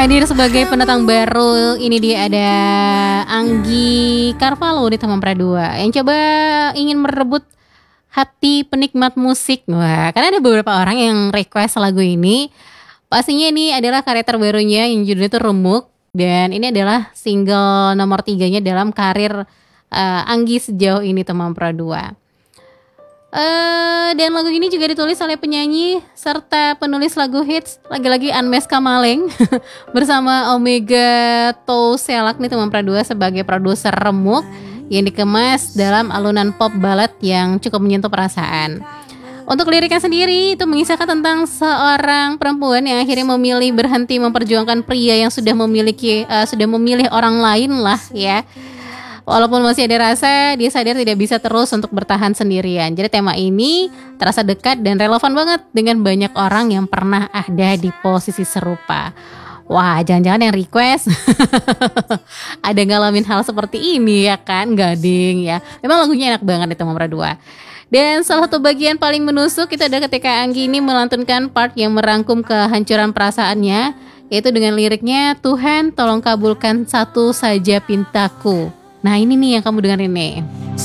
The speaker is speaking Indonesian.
Hadir sebagai pendatang baru, ini dia ada Anggi Carvalho di Taman Pradua yang coba ingin merebut hati penikmat musik. Wah, karena ada beberapa orang yang request lagu ini. Pastinya ini adalah karya terbarunya yang judulnya itu Remuk. Dan ini adalah single nomor 3-nya dalam karir Anggi sejauh ini Taman Pradua. Dan lagu ini juga ditulis oleh penyanyi serta penulis lagu hits lagi-lagi Anmes Kamaleng bersama Omega Touselak nih Taman Pradua sebagai produser Remuk yang dikemas dalam alunan pop ballad yang cukup menyentuh perasaan. Untuk liriknya sendiri itu mengisahkan tentang seorang perempuan yang akhirnya memilih berhenti memperjuangkan pria yang sudah memilih orang lain lah ya. Walaupun masih ada rasa, dia sadar tidak bisa terus untuk bertahan sendirian. Jadi tema ini terasa dekat dan relevan banget dengan banyak orang yang pernah ada di posisi serupa. Wah, jangan-jangan yang request ada ngalamin hal seperti ini ya kan, gading ya. Memang lagunya enak banget di Taman Pradua. Dan salah satu bagian paling menusuk itu adalah ketika Anggi ini melantunkan part yang merangkum kehancuran perasaannya, yaitu dengan liriknya, Tuhan tolong kabulkan satu saja pintaku. Nah ini nih yang kamu dengerin nih.